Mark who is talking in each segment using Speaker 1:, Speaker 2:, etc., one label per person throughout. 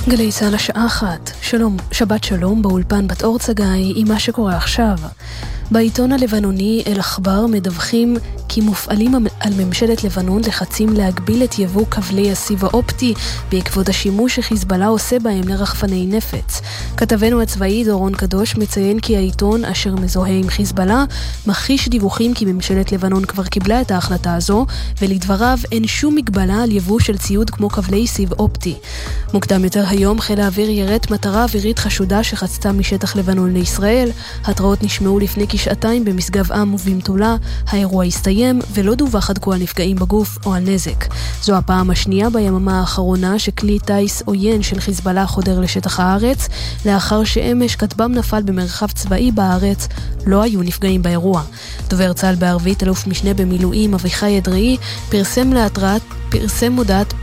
Speaker 1: גלי צהל השעה 1. שלום, שבת שלום, באולפן בת אור צגאי עם מה שקורה עכשיו. בעיתון הלבנוני אל אכבר מדווחים כי מופעלים על ממשלת לבנון לחצים להגביל את יבוא כבלי הסיב האופטי בעקבות השימוש שחיזבאללה עושה בהם לרחפני נפץ. כתבנו הצבאי דורון קדוש מציין כי העיתון אשר מזוהה עם חיזבאללה מכחיש דיווחים כי ממשלת לבנון כבר קיבלה את ההחלטה הזו, ולדבריו אין שום מגבלה על יבוא של ציוד כמו כבלי סיב אופטי. מוקדם יותר היום חיל האוויר ירט מטרה אווירית חשודה שחצתה משטח לבנון לישראל. התראות נשמעו לפני כשעתיים במשגב עם ובמטולה. האירוע הסתיים ולא דווח עד כה על נפגעים בגוף או על נזק. זו הפעם השנייה ביממה האחרונה שכלי טייס עוין של חיזבאללה חודר לשטח הארץ, לאחר שאמש כטב"ם נפל במרחב צבאי בארץ. לא היו נפגעים באירוע. דובר צה"ל בערבית אלוף משנה במילואים אביחי אדרעי פרסם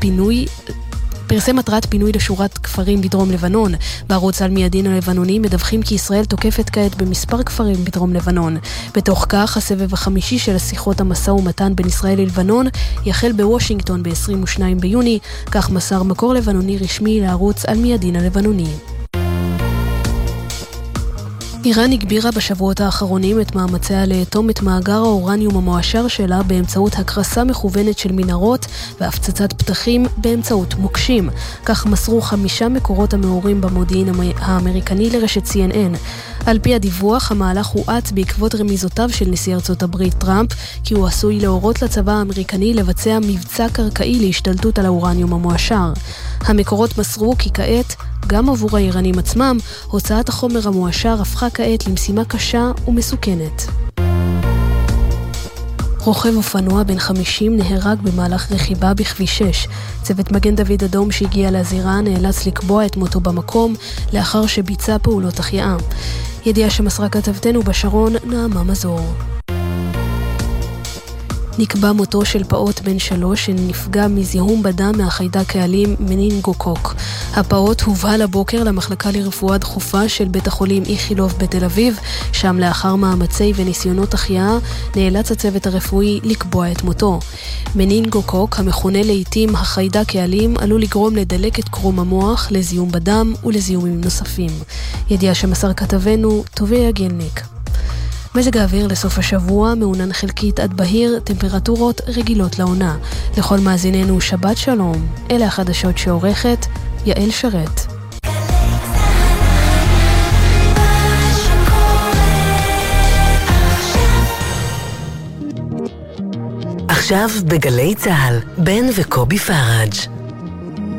Speaker 1: מטרת פינוי לשורת כפרים בדרום לבנון. בערוץ על מידין הלבנוני מדווחים כי ישראל תוקפת כעת במספר כפרים בדרום לבנון. בתוך כך, הסבב החמישי של השיחות המשא ומתן בין ישראל ללבנון יחל בוושינגטון ב-22 ביוני, כך מסר מקור לבנוני רשמי לערוץ על מידין הלבנוני. איראן הגבירה בשבועות האחרונים את מאמציה לאטום את מאגר האורניום המועשר שלה באמצעות הקרסה מכוונת של מנהרות והפצצת פתחים באמצעות מוקשים. כך מסרו 5 מקורות המעורים במודיעין האמריקני לרשת CNN. על פי הדיווח, המהלך הואץ בעקבות רמיזותיו של נשיא ארצות הברית טראמפ, כי הוא עשוי להורות לצבא האמריקני לבצע מבצע קרקעי להשתלטות על האורניום המועשר. המקורות מסרו כי כעת, גם עבור האיראנים עצמם, הוצאת החומר המועשר הפכה כעת למשימה קשה ומסוכנת. רוכב אופנוע בן 50 נהרג במהלך רכיבה בכביש 6. צוות מגן דוד אדום שהגיע לזירה נאלץ לקבוע את מותו במקום לאחר שביצע פעולות החייאה. ידיעה שמסרה כתבתנו בשרון נעמה מזור. נקבע מותו של פעוט בן 3 שנפגע מזיהום בדם מהחיידק האלים מנינגוקוק. הפעוט הובהל הבוקר למחלקה לרפואה דחופה של בית החולים איכילוב בתל אביב, שם לאחר מאמצי וניסיונות החייאה נאלץ הצוות הרפואי לקבוע את מותו. מנינגוקוק, המכונה לעתים החיידק האלים, עלול לגרום לדלקת קרום המוח, לזיהום בדם ולזיהומים נוספים. ידיעה שמסר כתבנו טובי גלניק. מזג האוויר לסוף השבוע מעונן חלקית עד בהיר, טמפרטורות רגילות לעונה. לכל מאזיננו שבת שלום. אלה החדשות שעורכת יעל שרת.
Speaker 2: עכשיו בגלי צהל, בן וקובי פראג'.